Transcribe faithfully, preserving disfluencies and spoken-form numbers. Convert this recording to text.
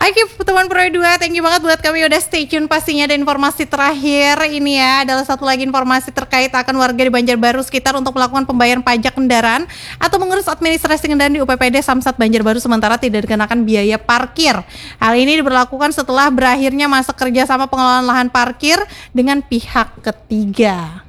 Oke, teman Pro dua, thank you banget buat kami udah stay tune pastinya. Dan informasi terakhir ini ya adalah satu lagi informasi terkait akan warga di Banjarbaru sekitar untuk melakukan pembayaran pajak kendaraan atau mengurus administrasi kendaraan di U P P D Samsat Banjarbaru sementara tidak dikenakan biaya parkir. Hal ini diberlakukan setelah berakhirnya masa kerja sama pengelolaan lahan parkir dengan pihak ketiga.